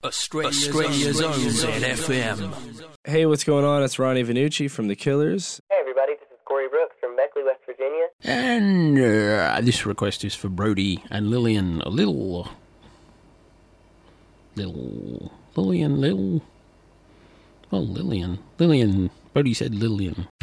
Australia's own ZFM. Hey, what's going on? It's Ronnie Vanucci from The Killers. Hey everybody, this is Corey Brooks from Beckley, West Virginia. And this request is for Brody and Lillian. Lillian. Brody said Lillian.